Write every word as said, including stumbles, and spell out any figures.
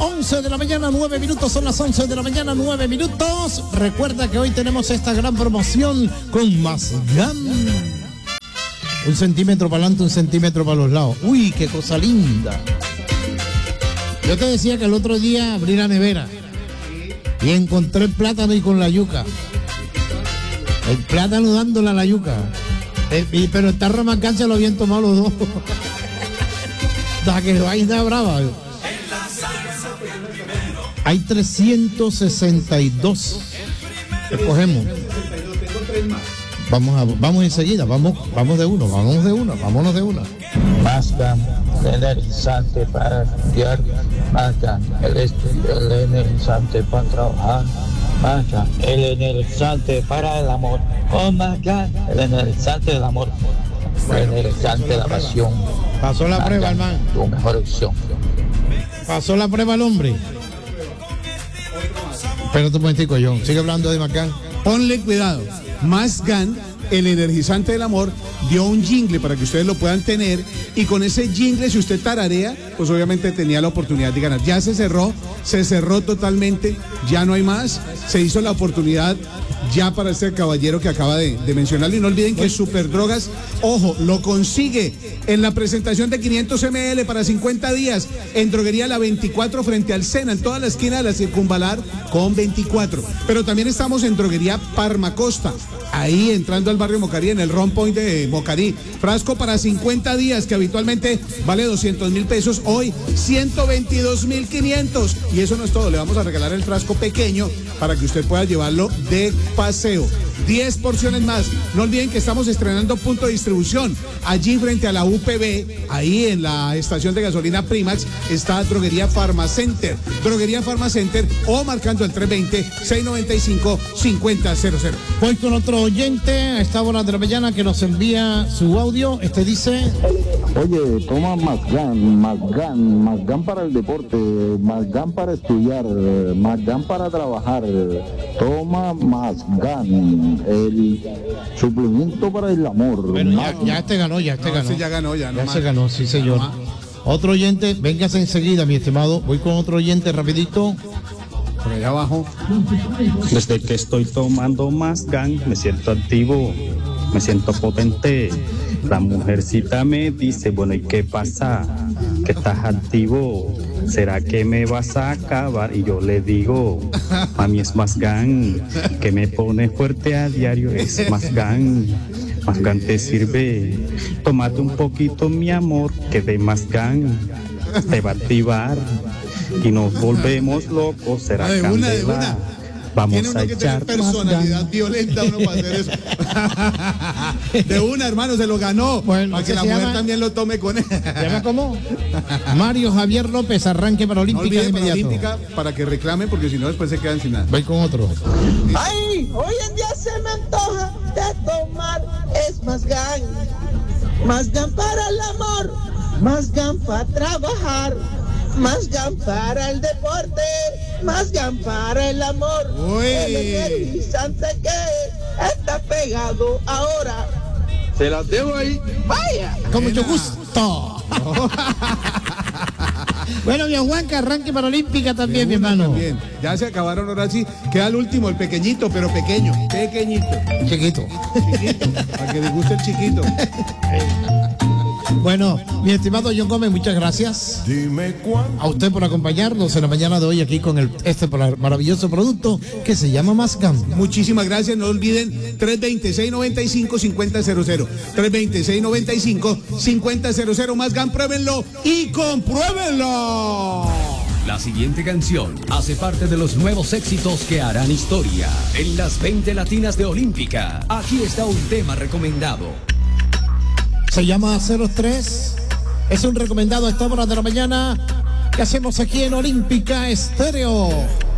once de la mañana, nueve minutos, son las once de la mañana, nueve minutos. Recuerda que hoy tenemos esta gran promoción con Mazgán. Un centímetro para adelante, un centímetro para los lados. Uy, qué cosa linda. Yo te decía que el otro día abrí la nevera y encontré el plátano y con la yuca. El plátano dándole a la yuca. El, y, pero el tarro Mazgán se lo habían tomado los dos. Da que vaina brava. Hay trescientos sesenta y dos. Escogemos. Vamos a, vamos enseguida, vamos, vamos de uno, vamos de uno, vámonos de uno. Mazgán, el energizante para estudiar. Mazgán, el, el energizante para trabajar. Mazgán, el energizante para el amor. Oh, Mazgán, el energizante del amor. El energizante de la pasión. Pasó la Mazgán, prueba, hermano. Tu mejor opción. Pasó la prueba el hombre. Espérate un momentico, John. Sigue hablando de Mazgán. Ponle cuidado. Mazgán, el energizante del amor, dio un jingle para que ustedes lo puedan tener, y con ese jingle, si usted tararea, pues obviamente tenía la oportunidad de ganar. Ya se cerró, se cerró totalmente, ya no hay más, se hizo la oportunidad ya para este caballero que acaba de, de mencionarlo. Y no olviden que Superdrogas, ojo, lo consigue en la presentación de quinientos mililitros para cincuenta días en Droguería La veinticuatro frente al Sena, en toda la esquina de la Circunvalar con veinticuatro. Pero también estamos en Droguería Parmacosta, ahí entrando al barrio Mocarí, en el Ron Point de Mocarí. Frasco para cincuenta días que habitualmente vale doscientos mil pesos, hoy ciento veintidós mil quinientos. Y eso no es todo, le vamos a regalar el frasco pequeño para que usted pueda llevarlo de paseo. diez porciones más. No olviden que estamos estrenando punto de distribución. Allí frente a la U P B, ahí en la estación de gasolina Primax, está Droguería Farmacenter. Droguería Farmacenter, o marcando el tres veinte, seiscientos noventa y cinco, cincuenta cero cero. Voy con otro oyente a esta hora de la mañana que nos envía su audio. Este dice: Oye, toma Mazgán, Mazgán, Mazgán para el deporte, Mazgán para estudiar, Mazgán para trabajar, toma Mazgán, el suplemento para el amor. Bueno, ya, ya este ganó, ya este No, ganó. ese ya ganó, ya, no Ya más. se ganó, sí señor. No más. Otro oyente, véngase enseguida, mi estimado. Voy con otro oyente rapidito. Por allá abajo. Desde que estoy tomando Mazgán me siento activo, me siento potente. La mujercita me dice, bueno, ¿y qué pasa? Que estás activo. ¿Será que me vas a acabar? Y yo le digo, mami, es Mazgán, que me pone fuerte a diario, es Mazgán. Mazgán te sirve. Tómate un poquito, mi amor, que de Mazgán te va a activar y nos volvemos locos. Será Ah, de una, de candela. una. Vamos Tiene uno a que tener echar personalidad Mazgán. violenta uno para hacer eso. De una, hermano, se lo ganó. Bueno, para que ¿qué la se mujer llama? también lo tome con él. ¿Llama cómo? Mario Javier López, arranque para No Olímpica de olviden para inmediato. Olímpica para que reclamen, porque si no después se quedan sin nada. Voy con otro. Ay, hoy en día se me antoja de tomar, es Mazgán. Mazgán para el amor, Mazgán para trabajar, Mazgán para el deporte, Mazgán para el amor. Uy. El energizante que está pegado ahora. Se las dejo ahí. Vaya. Con mucho gusto. Bueno, mi Juan, que arranque para Olímpica también, mi hermano. También. Ya se acabaron, ahora sí. Queda el último, el pequeñito, pero pequeño. Pequeñito. Chiquito. Chiquito. Para que le guste el chiquito. Bueno, mi estimado John Gómez, muchas gracias a usted por acompañarnos en la mañana de hoy aquí con el, este maravilloso producto que se llama Mazgán. Muchísimas gracias. No olviden tres veinte, seiscientos noventa y cinco, cincuenta cero cero. tres veinte, seiscientos noventa y cinco, cincuenta cero cero. Mazgán, pruébenlo y compruébenlo. La siguiente canción hace parte de los nuevos éxitos que harán historia en las veinte latinas de Olímpica. Aquí está un tema recomendado. Se llama cero tres. Es un recomendado a esta hora de la mañana que hacemos aquí en Olímpica Estéreo.